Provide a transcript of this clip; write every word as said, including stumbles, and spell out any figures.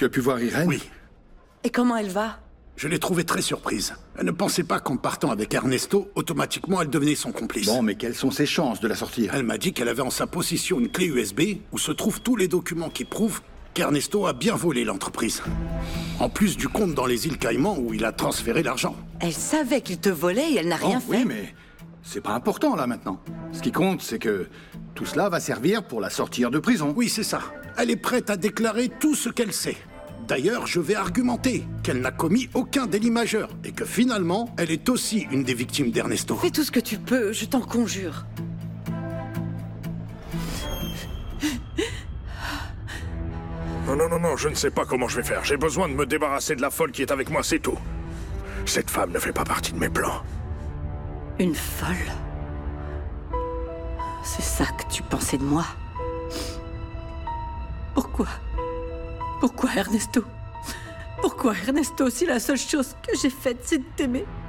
Tu as pu voir Irène? Oui. Et comment elle va? Je l'ai trouvée très surprise. Elle ne pensait pas qu'en partant avec Ernesto, automatiquement elle devenait son complice. Bon, mais quelles sont ses chances de la sortir? Elle m'a dit qu'elle avait en sa possession une clé U S B où se trouvent tous les documents qui prouvent qu'Ernesto a bien volé l'entreprise. En plus du compte dans les îles Caïmans où il a transféré l'argent. Elle savait qu'il te volait et elle n'a rien Oh, fait. oui, mais c'est pas important, là, maintenant. Ce qui compte, c'est que tout cela va servir pour la sortir de prison. Oui, c'est ça. Elle est prête à déclarer tout ce qu'elle sait. D'ailleurs, je vais argumenter qu'elle n'a commis aucun délit majeur et que finalement, elle est aussi une des victimes d'Ernesto. Fais tout ce que tu peux, je t'en conjure. Non, non, non, non, je ne sais pas comment je vais faire. J'ai besoin de me débarrasser de la folle qui est avec moi, c'est tout. Cette femme ne fait pas partie de mes plans. Une folle? C'est ça que tu pensais de moi? Pourquoi? Pourquoi, Ernesto? Pourquoi, Ernesto, si la seule chose que j'ai faite, c'est de t'aimer?